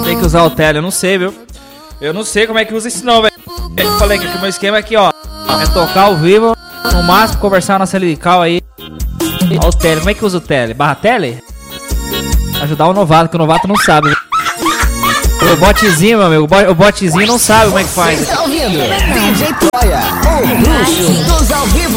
Tem que usar o tele, eu não sei, viu? Eu não sei como é que usa isso não, velho. Eu falei que o meu esquema é aqui, ó. É tocar ao vivo, no máximo conversar na nossa cal aí. Ó o tele, como é que usa o tele? Barra tele? Ajudar o novato, que o novato não sabe. O botzinho, meu amigo, o botzinho não sabe como é que faz. Você está ouvindo? DJ Troia, o bruxo dos ao vivo.